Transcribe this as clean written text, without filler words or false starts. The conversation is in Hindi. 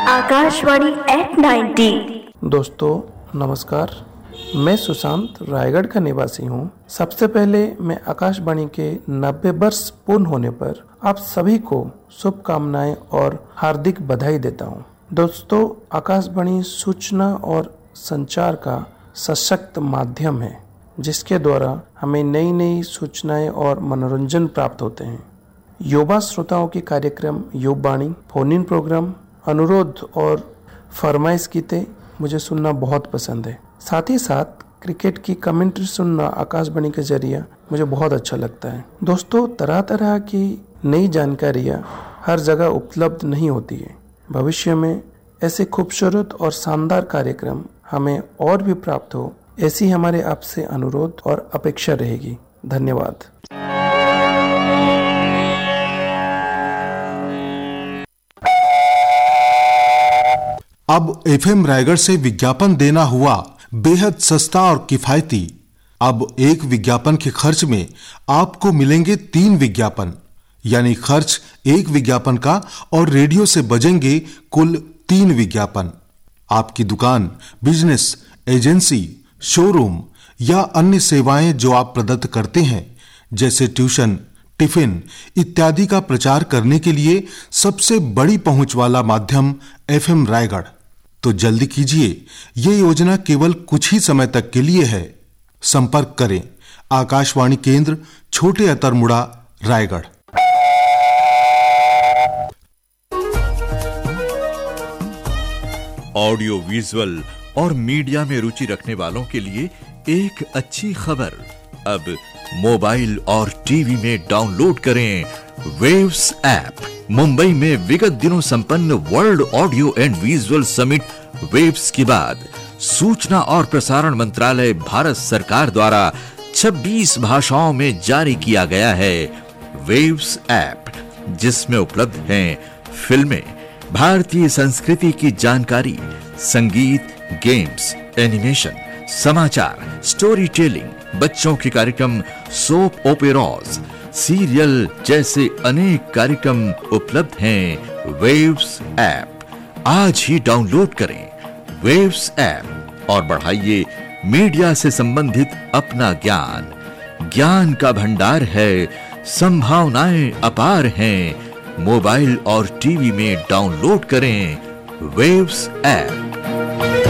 आकाशवाणी एट 90। दोस्तों नमस्कार, मैं सुशांत रायगढ़ का निवासी हूँ। सबसे पहले मैं आकाशवाणी के 90 वर्ष पूर्ण होने पर आप सभी को शुभकामनाएं और हार्दिक बधाई देता हूँ। दोस्तों, आकाशवाणी सूचना और संचार का सशक्त माध्यम है जिसके द्वारा हमें नई नई सूचनाएं और मनोरंजन प्राप्त होते हैं। युवा श्रोताओं के कार्यक्रम युववाणी, फोन इन प्रोग्राम, अनुरोध और फरमाइश गीतें मुझे सुनना बहुत पसंद है। साथ ही साथ क्रिकेट की कमेंट्री सुनना आकाशवाणी के जरिए मुझे बहुत अच्छा लगता है। दोस्तों, तरह तरह की नई जानकारियाँ हर जगह उपलब्ध नहीं होती है। भविष्य में ऐसे खूबसूरत और शानदार कार्यक्रम हमें और भी प्राप्त हो, ऐसी हमारे आपसे अनुरोध और अपेक्षा रहेगी। धन्यवाद। अब एफएम रायगढ़ से विज्ञापन देना हुआ बेहद सस्ता और किफायती। अब एक विज्ञापन के खर्च में आपको मिलेंगे 3 विज्ञापन, यानी खर्च एक विज्ञापन का और रेडियो से बजेंगे कुल 3 विज्ञापन। आपकी दुकान, बिजनेस, एजेंसी, शोरूम या अन्य सेवाएं जो आप प्रदत्त करते हैं, जैसे ट्यूशन, टिफिन इत्यादि का प्रचार करने के लिए सबसे बड़ी पहुंच वाला माध्यम एफएम रायगढ़। तो जल्दी कीजिए, ये योजना केवल कुछ ही समय तक के लिए है। संपर्क करें आकाशवाणी केंद्र, छोटे अतरमुड़ा, रायगढ़। ऑडियो विजुअल और मीडिया में रुचि रखने वालों के लिए एक अच्छी खबर। अब मोबाइल और टीवी में डाउनलोड करें वेव्स ऐप। मुंबई में विगत दिनों संपन्न world audio and visual summit waves के बाद सूचना और प्रसारण मंत्रालय भारत सरकार द्वारा 26 भाषाओं में जारी किया गया है वेव्स ऐप, जिसमें उपलब्ध हैं फिल्में, भारतीय संस्कृति की जानकारी, संगीत, गेम्स, एनिमेशन, समाचार, स्टोरी टेलिंग, बच्चों के कार्यक्रम, सोप ओपेराज, सीरियल जैसे अनेक कार्यक्रम उपलब्ध हैं वेव्स ऐप। आज ही डाउनलोड करें वेव्स ऐप और बढ़ाइए मीडिया से संबंधित अपना ज्ञान। ज्ञान का भंडार है, संभावनाएं अपार हैं। मोबाइल और टीवी में डाउनलोड करें वेव्स ऐप।